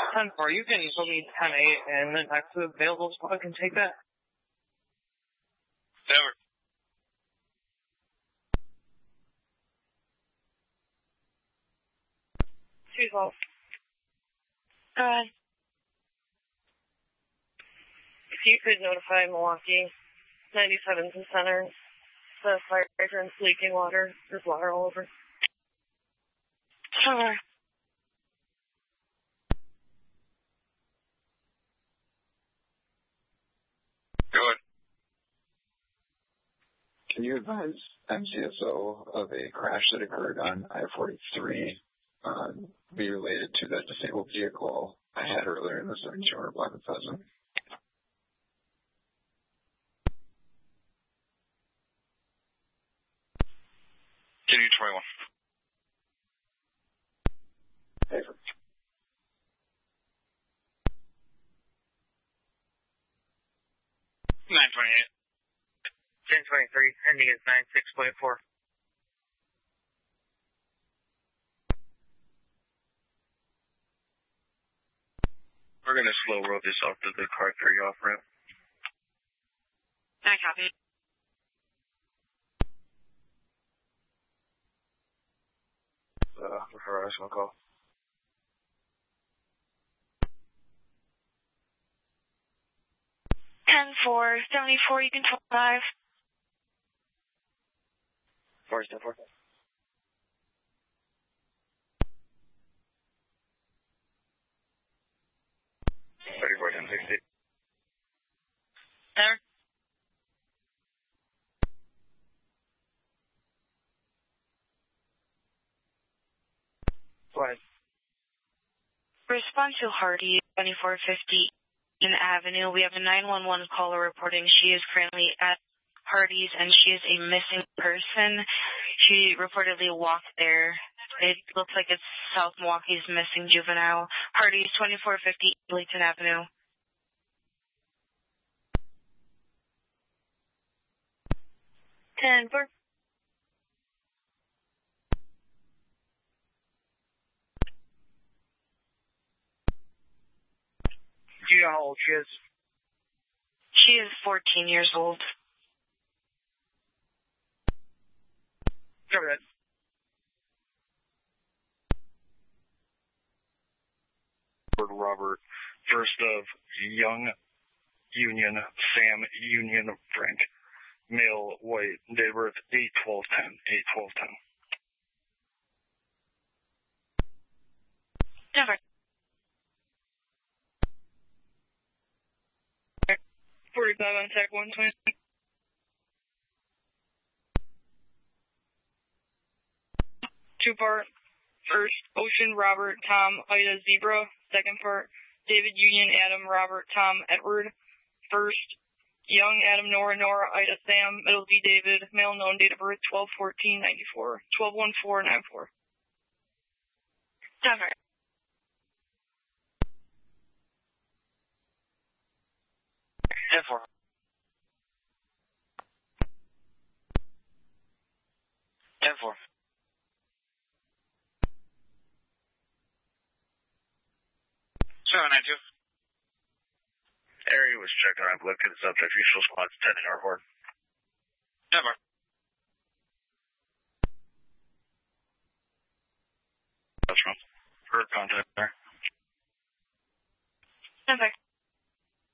10-4, you can put me 10-8, and the next available squad can take that. Never. Go ahead. If you could notify Milwaukee, 97's in center, the fire hydrant's leaking water. There's water all over. Sure. Go ahead. Can you advise MCSO of a crash that occurred on I-43 be related to that disabled vehicle I had earlier in the 1700 block of Pheasant? Give you 21. Paper. 928. 10-23, ending is 96.4. We're going to slow roll this off to the car 3 off ramp. I copy. Harassment call. 10-4, 74, you can 25. 4, 4. There. Go ahead. Respond to Hardy, 2450 in Avenue. We have a 911 caller reporting she is currently at Hardy's and she is a missing person. She reportedly walked there. It looks like it's South Milwaukee's missing juvenile. Hardy's, 2450 Layton Avenue. 10-4. Do you know how old she is? She is 14 years old. Go ahead. Robert, first of Young Union, Sam Union Frank. Male, white, date of birth 8/12/10, 8/12/10. Never. 45 on tech 120. Two part. First, Ocean, Robert, Tom, Ida, Zebra. Second part, David, Union, Adam, Robert, Tom, Edward. First, Young, Adam, Nora, Ida, Sam, middle D, David, male known, date of birth 12/14/94, 12/14/94. Denver. Denver. Denver. Area was checked on. I've looked at the subject. Usual squad's 10 in our board. Never. That's from her contact there. Denver.